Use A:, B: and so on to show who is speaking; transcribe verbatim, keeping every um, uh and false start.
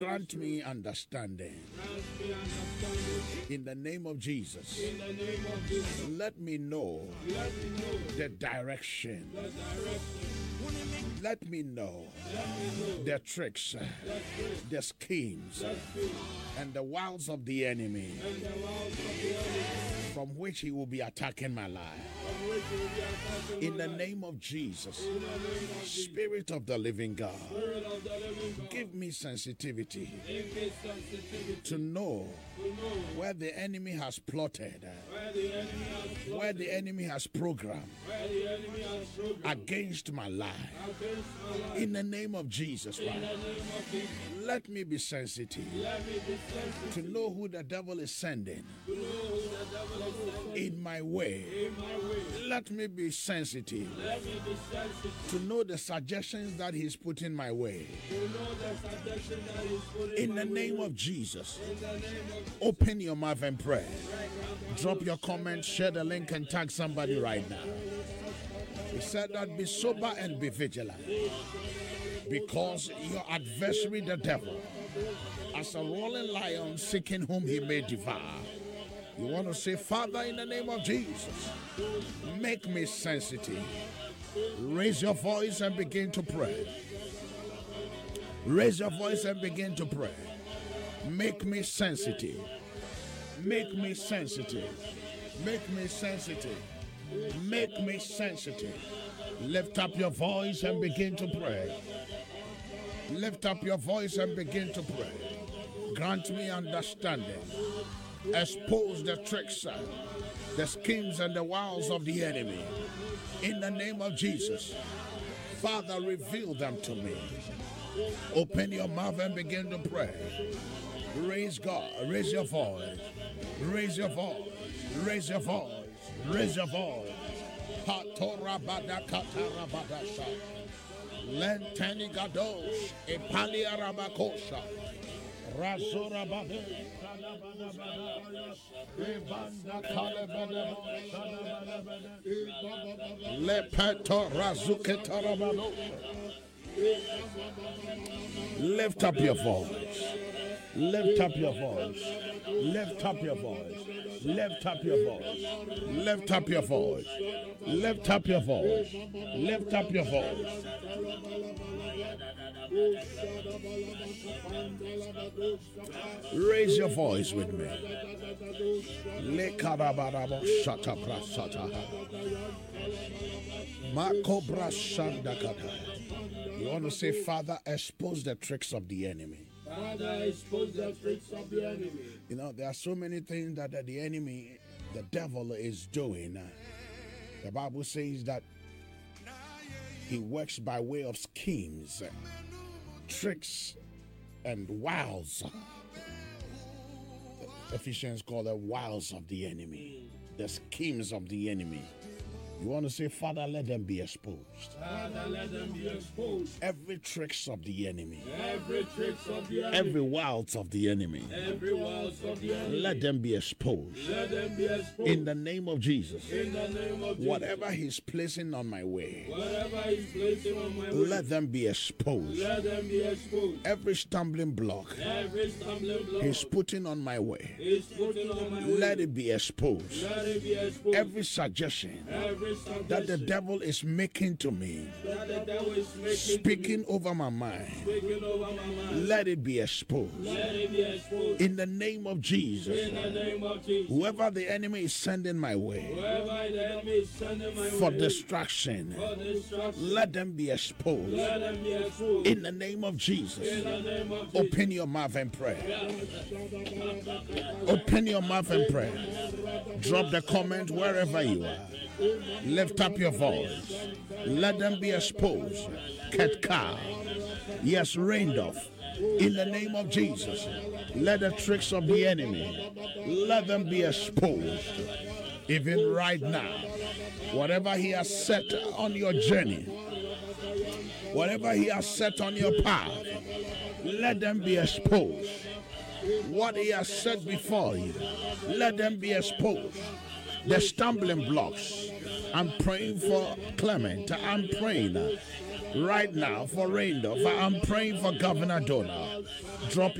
A: Grant me understanding. In the name of Jesus. Let me know the direction. Let me know the tricks, the schemes, and the wiles of the enemy from which he will be attacking my life. In the name of Jesus, Spirit of the living God, give me sensitivity to know where the enemy has plotted, where the enemy has programmed against my life. In the name of Jesus Christ, let me be sensitive to know who the devil is sending in my way. Let me be sensitive to know the suggestions that he's putting my way. In the name of Jesus, open your mouth and pray. Drop your comment, share the link, and tag somebody right now. He said that be sober and be vigilant, because your adversary, the devil, as a roaring lion seeking whom he may devour. You want to say, Father, in the name of Jesus, make me sensitive. Raise your voice and begin to pray. Raise your voice and begin to pray. Make me sensitive. Make me sensitive. Make me sensitive. Make me sensitive. Lift up your voice and begin to pray. Lift up your voice and begin to pray. Grant me understanding. Expose the tricks, the schemes, and the wiles of the enemy. In the name of Jesus, Father, reveal them to me. Open your mouth and begin to pray. Raise God, raise your voice. Raise your voice. Raise your voice. Raise your voice. Patorabada katarabadasha. Lenteni gadosh. Epali arabakosha. Razora bade. Lepeto razuketarabado. Lift up your voice. Lift up your voice. Lift up your voice. Lift up your voice. Lift up your voice. Lift up your voice. Lift up your voice. Raise your voice with me. Lekarabarabo shatabra sataha. Makobra shandakata. You want to say, Father, expose the tricks of the enemy.
B: Father, expose the tricks of the enemy.
A: You know, there are so many things that the enemy, the devil, is doing. The Bible says that he works by way of schemes, tricks, and wiles. Ephesians call them wiles of the enemy, the schemes of the enemy. You want to say, Father, let them be exposed.
B: Father, let them be exposed.
A: Every tricks of the enemy.
B: Every tricks of the enemy.
A: Every wiles of the enemy.
B: Every wiles of the enemy.
A: Let them be exposed.
B: Let them be exposed.
A: In the name of Jesus.
B: In the name of Jesus.
A: Whatever he's placing on my way.
B: Whatever he's placing on my way.
A: Let them be exposed.
B: Let them be exposed.
A: Every stumbling block.
B: Every stumbling block.
A: He's putting on my way.
B: He's putting on my way.
A: Let it be exposed.
B: Let it be exposed.
A: Every suggestion.
B: Every
A: that the devil is making to me,
B: that the devil is making
A: speaking
B: to me,
A: over my mind,
B: speaking over my mind,
A: let it be exposed.
B: Let it be exposed.
A: In the name of Jesus.
B: In the name of Jesus.
A: Whoever the enemy is sending my way,
B: whoever the enemy is sending my
A: for
B: way,
A: distraction,
B: for distraction,
A: let them be exposed.
B: Let them be exposed.
A: In the name of Jesus.
B: In the name of Jesus.
A: Open your mouth and pray. Open your mouth and pray. Drop the comment wherever you are. Lift up your voice. Let them be exposed. Ketka. Yes, rained off. In the name of Jesus. Let the tricks of the enemy, let them be exposed. Even right now. Whatever he has set on your journey, whatever he has set on your path, let them be exposed. What he has set before you, let them be exposed. The stumbling blocks. I'm praying for Clement. I'm praying right now for Randolph. I'm praying for Governor Donna. Drop